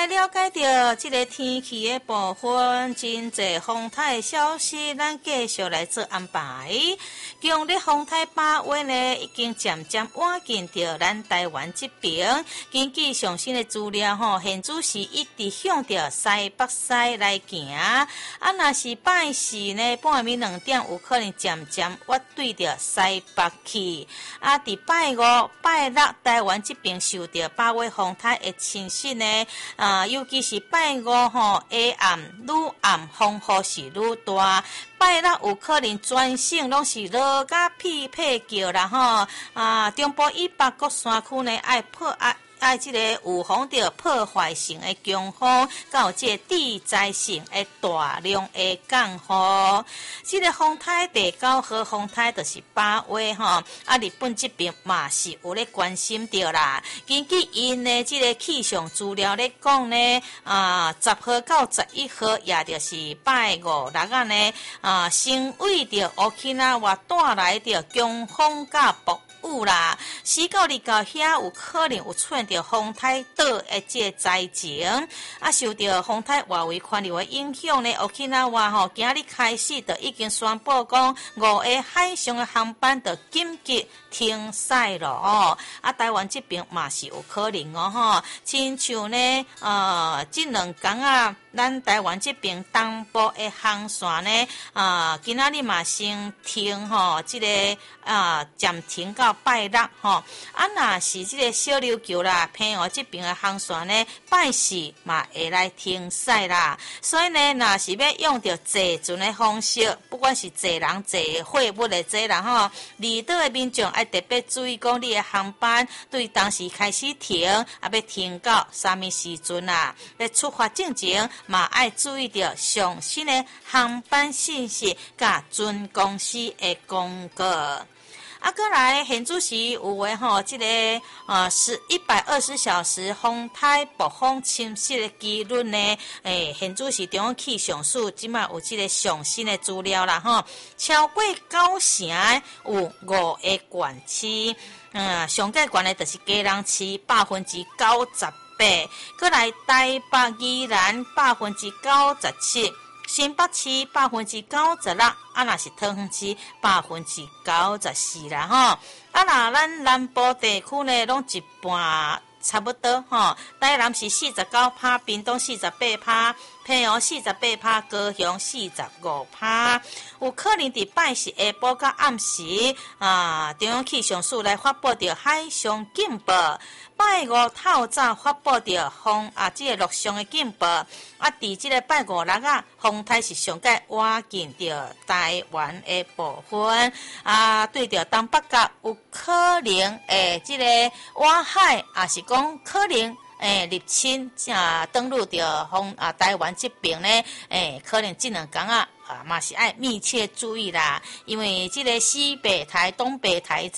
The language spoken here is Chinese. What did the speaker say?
来了解到这个天气的部分，真侪风台消息，咱继续来做安排。强烈风台把握呢，已经渐渐晚近到咱台湾这边。根据上新的资料现主是一直向着西北西来行。若是拜四呢，半暝2点有可能渐渐越对着西北去。伫拜5、拜6，台湾这边受到把握风台的侵袭呢。尤其是拜5下暗愈暗，风雨是愈大。拜6有可能全省拢是落甲屁屁叫啦中部以北各山区呢爱这个有防着破坏性的强风，到这个地灾性的大量的降雨。这个风台第9号风台就是把握日本这边嘛是有咧关心着啦。根据因的这个气象资料咧讲呢，10号到11号也就是拜5、6呢先为着Okinawa带来着强风甲暴雨啦，4到日到遐有可能有出现着风台岛的这个灾情。受到风台外围环流的影响呢，Okinawa今日开始就已经宣布讲5个海上的航班就紧急停驶了台湾这边嘛是有可能亲像呢这2天咱台湾这边东部的航线呢今仔日嘛先停这个暂停到拜6若是这个小琉球啦、澎湖这边的航线呢，拜4嘛会来停驶啦。所以呢，若是要用着坐船的方式，不管是坐人、坐货物的坐人离岛的民众要特别注意，讲你的航班对当时开始停，要停到啥物时阵啦？在出发之前嘛要注意着上新的航班信息，甲准公司的公告。过来，现主时有话这个是120小时风台暴风侵袭的几率呢？现主时中央气象署即马有这个上新的资料啦超过9成有5个县市，上界悬的就是基隆市98%，过来台北、宜兰97%。新北市96%，若是桃园市94%啦若咱南部地区呢，拢一半差不多台南是49%，屏东48%，澎湖48%，高雄45%。有可能伫拜四下晡到暗时中央气象署来发布着海上警报。拜5透早发布着风这个陆上的警报。伫这个拜5、6风台是上界晚近着台湾的部分对着东北角有可能这个外海是讲可能入侵登陆着台湾这边呢可能这2天嘛是要密切注意啦，因为这个西北台、东北台